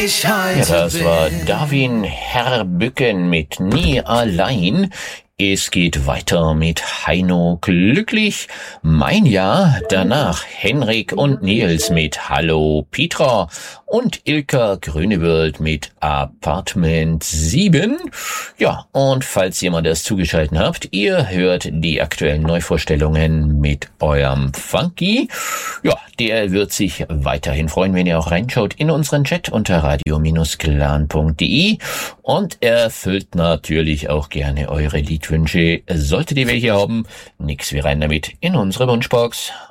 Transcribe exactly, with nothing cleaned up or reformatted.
ich heute Ja, das bin. war Darwin Herbücken mit Nie allein. Es geht weiter mit Heino Glücklich, Mein Jahr, danach Henrik und Nils mit Hallo Petra und Ilka Grünewald mit Apartment sieben. Ja, und falls jemand das zugeschaltet habt, ihr hört die aktuellen Neuvorstellungen mit eurem Funky. Ja, der wird sich weiterhin freuen, wenn ihr auch reinschaut in unseren Chat unter radio Bindestrich clan punkt de und erfüllt natürlich auch gerne eure Liedwünsche. Solltet ihr welche haben, nix wie rein damit in unsere Wunschbox.